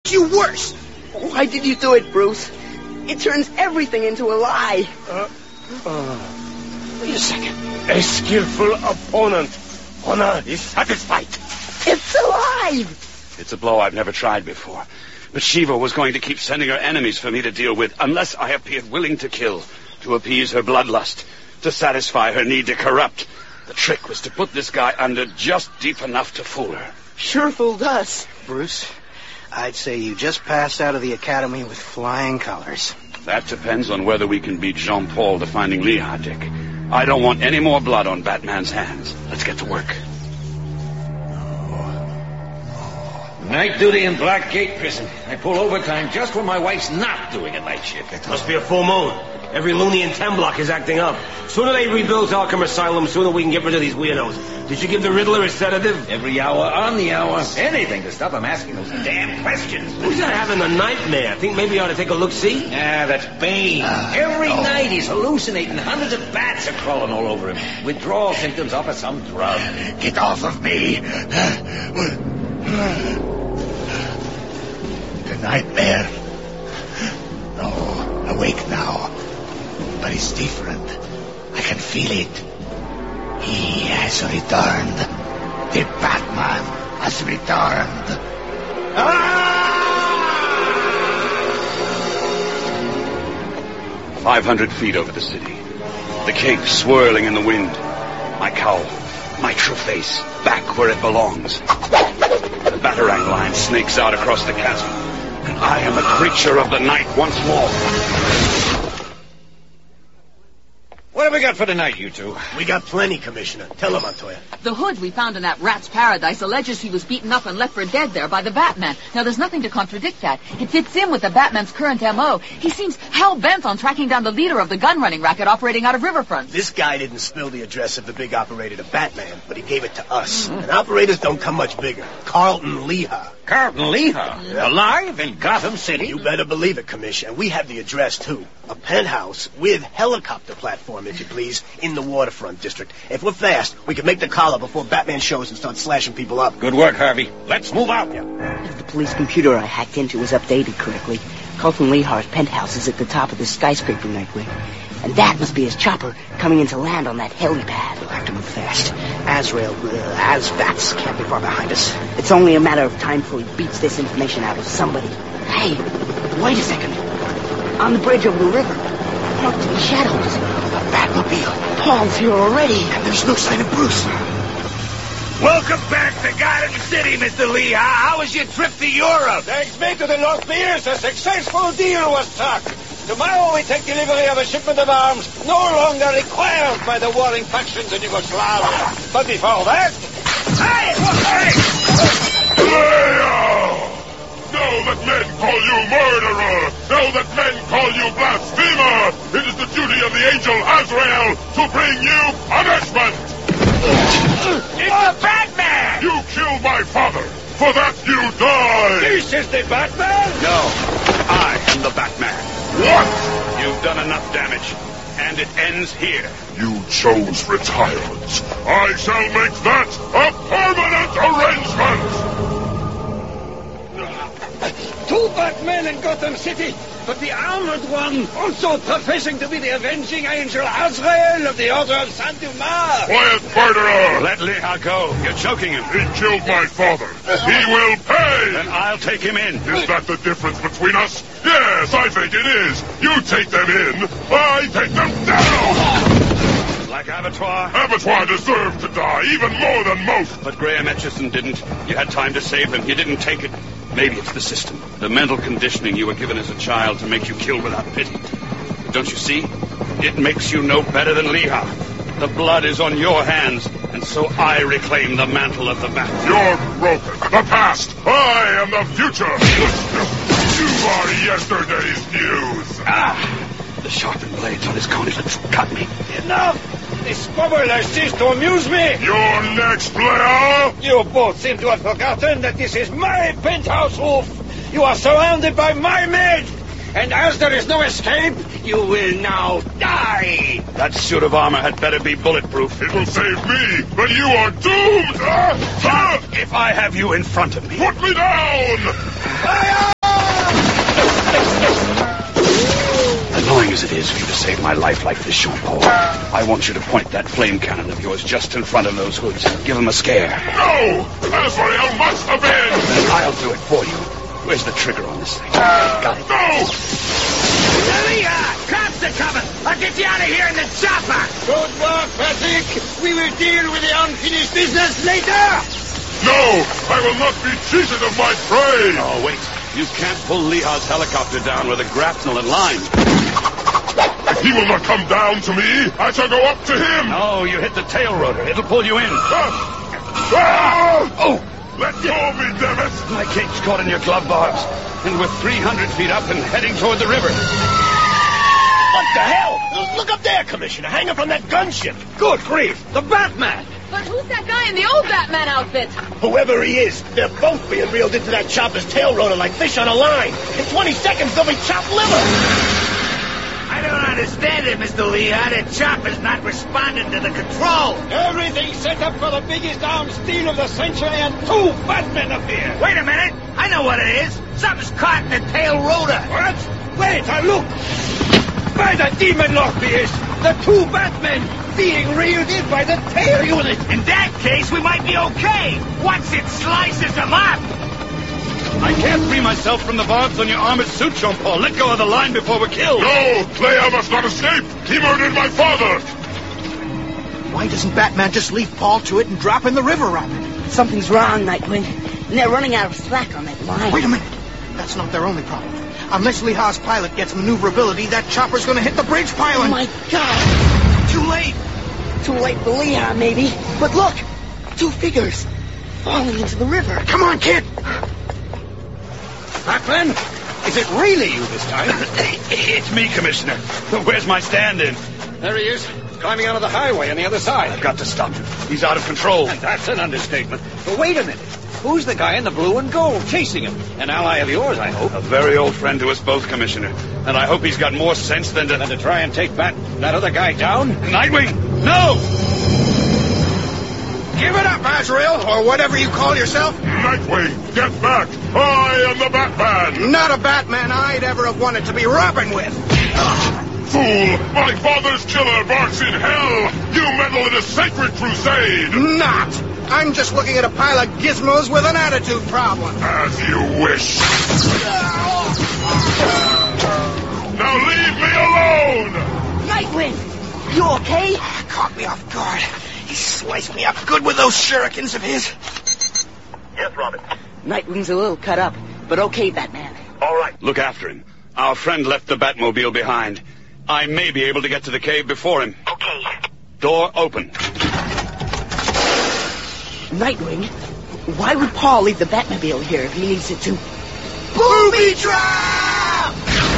you worse. Why did you do it, Bruce? It turns everything into a lie. Wait a second. A skillful opponent. Honor is satisfied. It's alive! It's a blow I've never tried before. But Shiva was going to keep sending her enemies for me to deal with, unless I appeared willing to kill, to appease her bloodlust, to satisfy her need to corrupt. The trick was to put this guy under just deep enough to fool her. Sure fooled us. Bruce, I'd say you just passed out of the academy with flying colors. That depends on whether we can beat Jean-Paul to finding Leha, Dick. I don't want any more blood on Batman's hands. Let's get to work. Night duty in Blackgate Prison. I pull overtime just when my wife's not doing a night shift. It must be a full moon. Every loony in 10 block is acting up. Sooner they rebuild Arkham Asylum, sooner we can get rid of these weirdos. Did you give the Riddler a sedative? Every hour on the hour. Anything to stop him asking those damn questions. Who's that having a nightmare? Think maybe you ought to take a look-see? Ah, that's Bane. Every night he's hallucinating. Hundreds of bats are crawling all over him. Withdrawal symptoms off of some drug. Get off of me! The nightmare. No, awake now. But it's different. I can feel it. He has returned. The Batman has returned. 500 feet over the city. The cape swirling in the wind. My cowl, my true face, back where it belongs. The Batarang line snakes out across the chasm. And I am a creature of the night once more. What have we got for tonight, you two? We got plenty, Commissioner. Tell him, Montoya. The hood we found in that rat's paradise alleges he was beaten up and left for dead there by the Batman. Now, there's nothing to contradict that. It fits in with the Batman's current M.O. He seems hell-bent on tracking down the leader of the gun-running racket operating out of Riverfront. This guy didn't spill the address of the big operator to Batman, but he gave it to us. And operators don't come much bigger. Carlton Leha. Carlton Leha? Yeah. Alive in Gotham City? You better believe it, Commissioner. And we have the address, too. A penthouse with helicopter platform, if you please, in the waterfront district. If we're fast, we can make the collar before Batman shows and start slashing people up. Good work, Harvey. Let's move out. If the police computer I hacked into is updated correctly, Carlton Lehar's penthouse is at the top of the skyscraper Nightwing. And that must be his chopper coming into land on that helipad. We'll have to move fast. Azrael, Azbats can't be far behind us. It's only a matter of time before he beats this information out of somebody. Hey, wait a second. On the bridge over the river, parked in the shadows. A Batmobile. Paul's here already. And there's no sign of Bruce. Welcome back to Gotham City, Mr. Lee. How was your trip to Europe? Thanks, mate, to the North Beers, a successful deal was struck. Tomorrow we take delivery of a shipment of arms no longer required by the warring factions in Yugoslavia. But before that... Hey! Leo! Now that men call you murderer, now that men call you blasphemer, it is the duty of the angel Azrael to bring you punishment! It's the Batman! You killed my father! For that you die! This is the Batman? No, I am the Batman. What? You've done enough damage, and it ends here. You chose retirement. I shall make that a permanent arrangement! Two Batmen in Gotham City, but the armored one also professing to be the avenging angel Azrael of the Order of Saint Dumas. Quiet, murderer! Let Leha go. You're choking him. He killed my father. He will pay! Then I'll take him in. Is that the difference between us? Yes, I think it is. You take them in, I take them down! Like Abattoir? Abattoir deserved to die, even more than most. But Graham Etchison didn't. You had time to save him. You didn't take it. Maybe it's the system. The mental conditioning you were given as a child to make you kill without pity. But don't you see? It makes you no better than Leha. The blood is on your hands, and so I reclaim the mantle of the Bat. You're broken. The past. I am the future. You are yesterday's news. The sharpened blades on his gauntlets cut me. Enough! This squabble has ceased to amuse me. You're next, player. You both seem to have forgotten that this is my penthouse roof. You are surrounded by my men. And as there is no escape, you will now die. That suit of armor had better be bulletproof. It will save me, but you are doomed. If I have you in front of me. Put me down! save my life like this, Jean-Paul. I want you to point that flame cannon of yours just in front of those hoods. Give them a scare. No! Azrael must avenge! Then I'll do it for you. Where's the trigger on this thing? Got it. No! Cops are coming! I'll get you out of here in the chopper! Good work, Patrick. We will deal with the unfinished business later. No! I will not be cheated of my prey! Oh, wait. You can't pull Lehar's helicopter down with a grapnel and line. He will not come down to me. I shall go up to him. No, you hit the tail rotor. It'll pull you in. Oh! Let go of me, damn it! My cape's caught in your glove barbs. And we're 300 feet up and heading toward the river. What the hell? Look up there, Commissioner, hanging from that gunship. Good grief, the Batman. But who's that guy in the old Batman outfit? Whoever he is, they're both being reeled into that chopper's tail rotor like fish on a line. In 20 seconds, they'll be chopped liver. I don't understand it, Mr. Lehigh. The chopper's not responding to the control. Everything's set up for the biggest armed steal of the century and 2 Batmen appear. Wait a minute. I know what it is. Something's caught in the tail rotor. What? Wait, look. By the demon Lofty, the 2 Batmen being reeled in by the tail unit. In that case, we might be okay. Once it slices them up. I can't free myself from the barbs on your armored suit, Jean-Paul. Let go of the line before we're killed. No! Leia must not escape! He murdered my father! Why doesn't Batman just leave Paul to it and drop in the river rapid? Something's wrong, Nightwing. And they're running out of slack on that line. Wait a minute. That's not their only problem. Unless Lehar's pilot gets maneuverability, that chopper's going to hit the bridge pylon. Oh, my God. Too late. Too late for Lehigh, maybe. But look, 2 figures falling into the river. Come on, kid. Batman, is it really you this time? It's me, Commissioner. Where's my stand-in? There he is, climbing out of the highway on the other side. I've got to stop him. He's out of control. And that's an understatement. But wait a minute. Who's the guy in the blue and gold chasing him? An ally of yours, I hope. A very old friend to us both, Commissioner. And I hope he's got more sense than to try and take that other guy down? Nightwing! No! Give it up, Azrael, or whatever you call yourself. Nightwing, get back! I am the Batman! Not a Batman I'd ever have wanted to be Robin with. Fool! My father's killer barks in hell! You meddle in a sacred crusade! Not! I'm just looking at a pile of gizmos with an attitude problem. As you wish. Now leave me alone! Nightwing, you okay? Caught me off guard. He sliced me up good with those shurikens of his. Yes, Robin. Nightwing's a little cut up, but okay, Batman. All right. Look after him. Our friend left the Batmobile behind. I may be able to get to the cave before him. Okay. Door open. Nightwing, why would Paul leave the Batmobile here if he needs it to? Booby trap!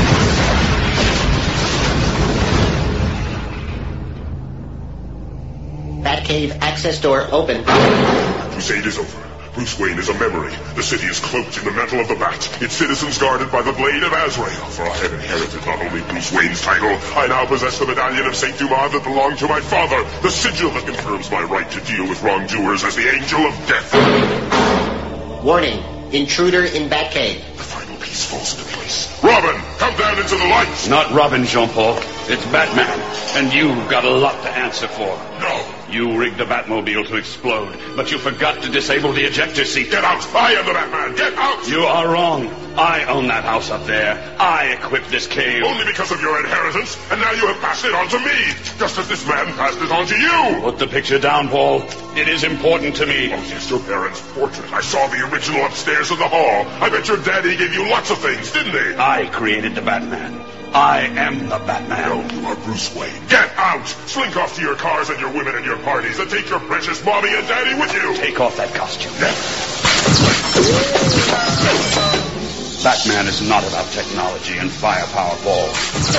Batcave access door open. The crusade is over. Bruce Wayne is a memory. The city is cloaked in the mantle of the Bat. Its citizens guarded by the blade of Azrael. For I have inherited not only Bruce Wayne's title, I now possess the medallion of Saint Dumas that belonged to my father. The sigil that confirms my right to deal with wrongdoers as the Angel of Death. Warning. Intruder in Batcave. The final piece falls into place. Robin, come down into the lights! Not Robin, Jean-Paul. It's Batman. And you've got a lot to answer for. No. You rigged the Batmobile to explode, but you forgot to disable the ejector seat. Get out! I am the Batman! Get out! You are wrong. I own that house up there. I equipped this cave. Only because of your inheritance, and now you have passed it on to me, just as this man passed it on to you! Put the picture down, Paul. It is important to me. Oh, yes, your parents' portrait. I saw the original upstairs in the hall. I bet your daddy gave you lots of things, didn't he? I created the Batman. I am the Batman. No, you are Bruce Wayne. Get out! Slink off to your cars and your women and your parties, and take your precious mommy and daddy with you! Take off that costume. Batman is not about technology and firepower, Paul.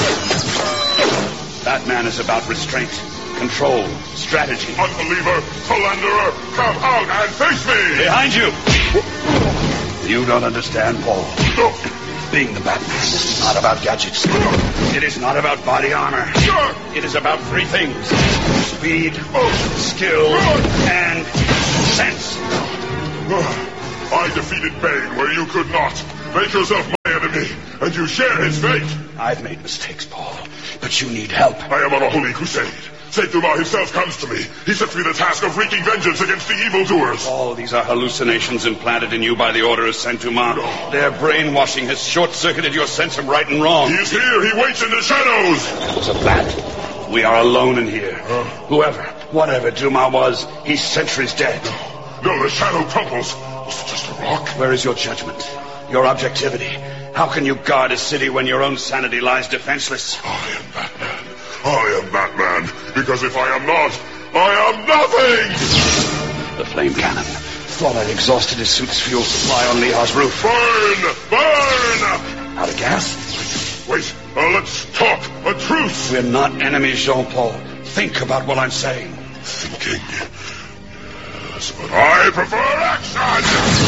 Batman is about restraint, control, strategy. Unbeliever, philanderer, come out and face me! Behind you! You don't understand, Paul. No. Being the Batman is not about gadgets. It is not about body armor. It is about 3 things. Speed, skill, and sense. I defeated Bane where you could not. Make yourself my enemy, and you share his fate. I've made mistakes, Paul, but you need help. I am on a holy crusade. Saint Dumas himself comes to me. He sets me the task of wreaking vengeance against the evildoers. All these are hallucinations implanted in you by the order of Saint Dumas. No. Their brainwashing has short-circuited your sense of right and wrong. He is here. He waits in the shadows. It was a plant. We are alone in here. Whoever, whatever Dumas was, he's centuries dead. No, the shadow crumples. Was it just a rock? Where is your judgment? Your objectivity? How can you guard a city when your own sanity lies defenseless? I am Batman. I am Batman, because if I am not, I am nothing! The flame cannon. Thought I'd exhausted his suit's fuel supply on Lihar's roof. Burn! Burn! Out of gas? Wait, let's talk. A truce! We're not enemies, Jean-Paul. Think about what I'm saying. Thinking? Yes, but I prefer action!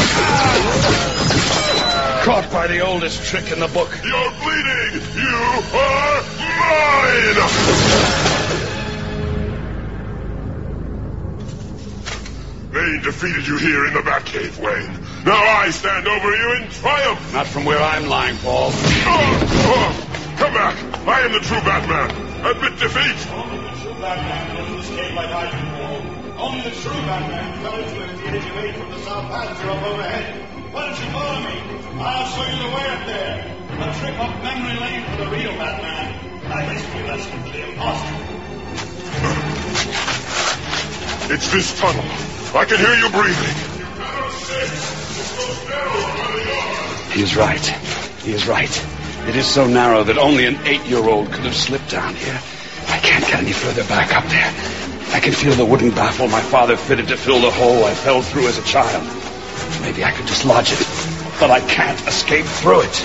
Caught by the oldest trick in the book. You're bleeding! You are mine! Bane defeated you here in the Batcave, Wayne. Now I stand over you in triumph! Not from where I'm lying, Paul. Come back! I am the true Batman! Admit defeat! Only the true Batman will escape by diving, Paul. Only the true Batman fell into a clear evade from the south pasture up overhead. Why don't you follow me? I'll show you the way up there. A trip up memory lane for the real Batman. I basically that's simply impossible. It's this tunnel. I can hear you breathing. He is right. He is right. It is so narrow that only an 8-year-old could have slipped down here. I can't get any further back up there. I can feel the wooden baffle my father fitted to fill the hole I fell through as a child. Maybe I could dislodge it, but I can't escape through it.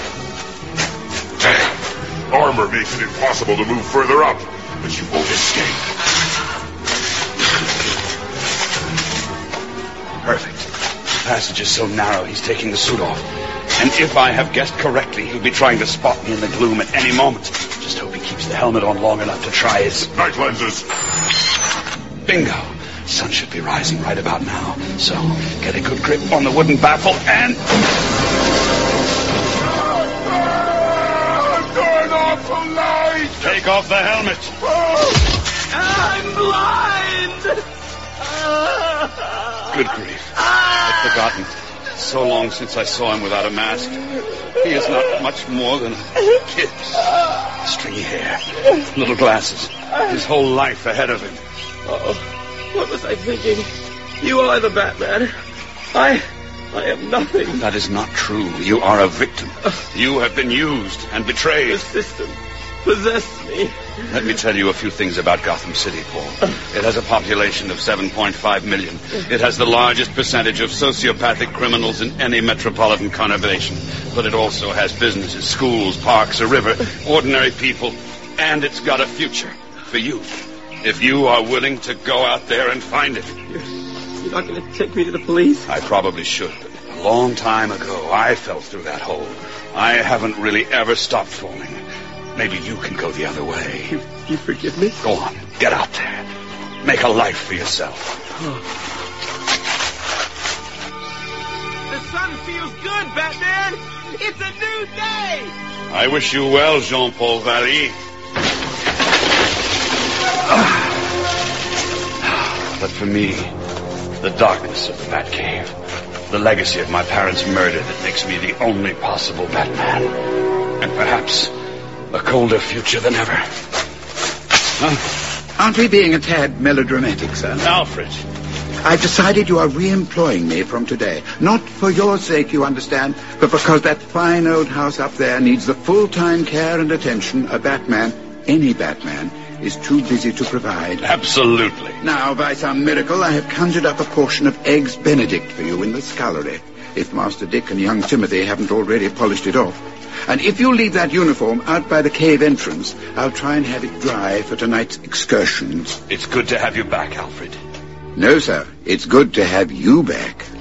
Damn. Armor makes it impossible to move further up, but you won't escape. Perfect. The passage is so narrow, he's taking the suit off. And if I have guessed correctly, he'll be trying to spot me in the gloom at any moment. Just hope he keeps the helmet on long enough to try his night lenses. Bingo. Sun should be rising right about now. So, get a good grip on the wooden baffle and... Turn off the light! Take off the helmet. I'm blind! Good grief. I'd forgotten. So long since I saw him without a mask. He is not much more than a kid. Stringy hair, little glasses, his whole life ahead of him. Oh. What was I thinking? You are the Batman. I am nothing. That is not true. You are a victim. You have been used and betrayed. The system possessed me. Let me tell you a few things about Gotham City, Paul. It has a population of 7.5 million. It has the largest percentage of sociopathic criminals in any metropolitan conurbation. But it also has businesses, schools, parks, a river, ordinary people, and it's got a future for you. If you are willing to go out there and find it. You're not going to take me to the police? I probably should, but a long time ago, I fell through that hole. I haven't really ever stopped falling. Maybe you can go the other way. You forgive me? Go on, get out there. Make a life for yourself. The sun feels good, Batman! It's a new day! I wish you well, Jean-Paul Valley. But for me, the darkness of the Batcave, the legacy of my parents' murder that makes me the only possible Batman, and perhaps a colder future than ever. Aren't we being a tad melodramatic, sir? Alfred. I've decided you are re-employing me from today. Not for your sake, you understand, but because that fine old house up there needs the full-time care and attention a Batman, any Batman, is too busy to provide. Absolutely. Now, by some miracle, I have conjured up a portion of Eggs Benedict for you in the scullery, if Master Dick and young Timothy haven't already polished it off. And if you leave that uniform out by the cave entrance, I'll try and have it dry for tonight's excursions. It's good to have you back, Alfred. No, sir. It's good to have you back.